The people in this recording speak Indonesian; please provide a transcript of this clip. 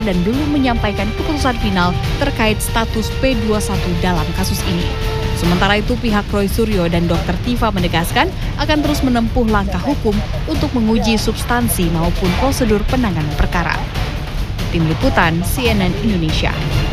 dan belum menyampaikan keputusan final terkait status P21 dalam kasus ini. Sementara itu, pihak Roy Suryo dan Dr. Tifa menegaskan akan terus menempuh langkah hukum untuk menguji substansi maupun prosedur penanganan perkara. Tim Liputan CNN Indonesia.